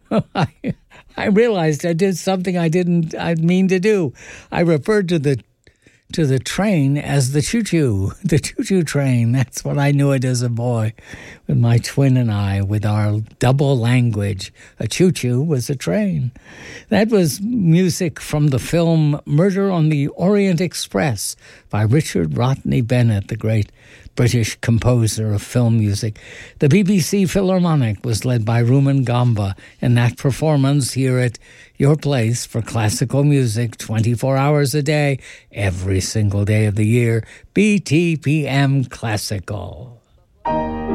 I, I realized I did something I'd mean to do. I referred to the train as the choo-choo, the choo-choo train. That's what I knew it as a boy, with my twin and I, with our double language. A choo-choo was a train. That was music from the film Murder on the Orient Express by Richard Rodney Bennett, the great British composer of film music. The BBC Philharmonic was led by Rumen Gamba in that performance here at your place for classical music 24 hours a day, every single day of the year. BTPM Classical.